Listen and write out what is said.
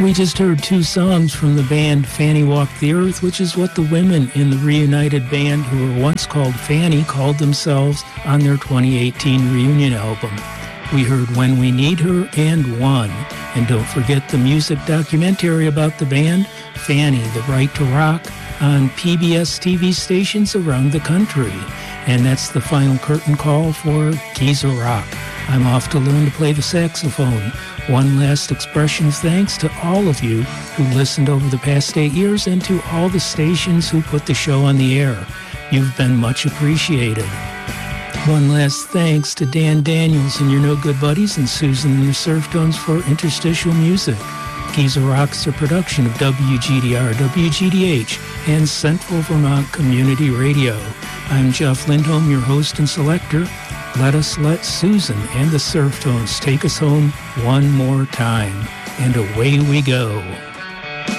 We just heard two songs from the band Fanny Walked the Earth, which is what the women in the reunited band who were once called Fanny called themselves on their 2018 reunion album. We heard When We Need Her and One. And don't forget the music documentary about the band, Fanny, The Right to Rock, on PBS TV stations around the country. And that's the final curtain call for Keys of Rock. I'm off to learn to play the saxophone. One last expression of thanks to all of you who listened over the past 8 years and to all the stations who put the show on the air. You've been much appreciated. One last thanks to Dan Daniels and your No Good Buddies and Susan and the Surftones for interstitial music. Keys of Rock's a production of WGDR, WGDH, and Central Vermont Community Radio. I'm Jeff Lindholm, your host and selector. Let us let Susan and the Surftones take us home one more time. And away we go.